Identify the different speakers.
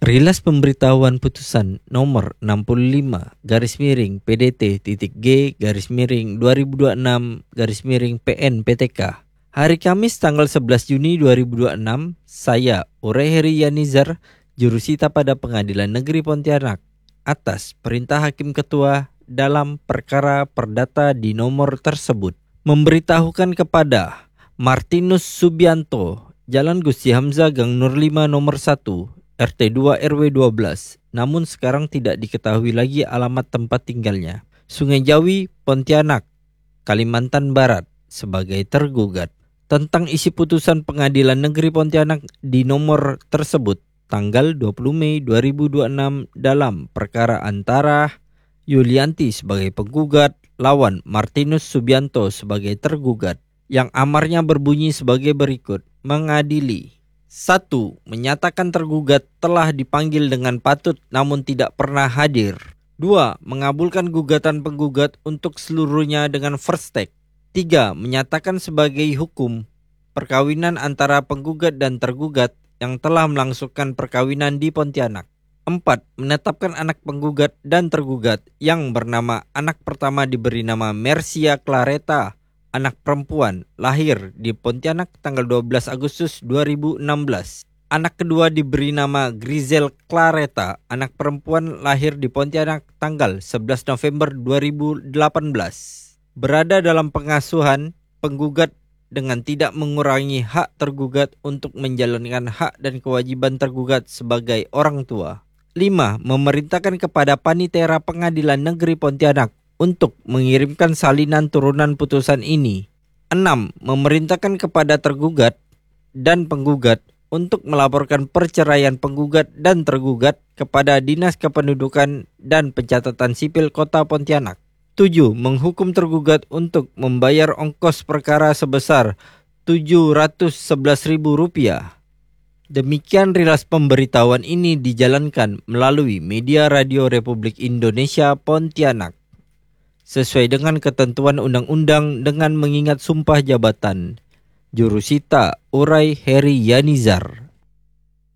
Speaker 1: Rilas pemberitahuan putusan nomor 65 PN PN PTK hari Kamis tanggal 11 Juni 2026, saya Uray Heri Yanizar, jurusita pada Pengadilan Negeri Pontianak, atas perintah Hakim Ketua dalam perkara perdata di nomor tersebut, memberitahukan kepada Martinus Subianto, Jalan Gusti Hamzah Gang Nur 5 nomor 1, RT 2 RW 12, namun sekarang tidak diketahui lagi alamat tempat tinggalnya, Sungai Jawi, Pontianak, Kalimantan Barat, sebagai tergugat, tentang isi putusan Pengadilan Negeri Pontianak di nomor tersebut tanggal 20 Mei 2026 dalam perkara antara Yulianti sebagai penggugat lawan Martinus Subianto sebagai tergugat, yang amarnya berbunyi sebagai berikut: mengadili 1. Menyatakan tergugat telah dipanggil dengan patut namun tidak pernah hadir. 2. Mengabulkan gugatan penggugat untuk seluruhnya dengan first take. 3. Menyatakan sebagai hukum perkawinan antara penggugat dan tergugat yang telah melangsungkan perkawinan di Pontianak. 4. Menetapkan anak penggugat dan tergugat yang bernama anak pertama diberi nama Mercia Clareta, anak perempuan, lahir di Pontianak tanggal 12 Agustus 2016. Anak kedua diberi nama Grizel Clareta, anak perempuan, lahir di Pontianak tanggal 11 November 2018. Berada dalam pengasuhan penggugat dengan tidak mengurangi hak tergugat untuk menjalankan hak dan kewajiban tergugat sebagai orang tua. 5. Memerintahkan kepada Panitera Pengadilan Negeri Pontianak untuk mengirimkan salinan turunan putusan ini. 6. Memerintahkan kepada tergugat dan penggugat untuk melaporkan perceraian penggugat dan tergugat kepada Dinas Kependudukan dan Pencatatan Sipil Kota Pontianak. 7. Menghukum tergugat untuk membayar ongkos perkara sebesar Rp711.000. Demikian rilas pemberitahuan ini dijalankan melalui media Radio Republik Indonesia Pontianak, sesuai dengan ketentuan undang-undang dengan mengingat sumpah jabatan. Jurusita Uray Heri Yanizar.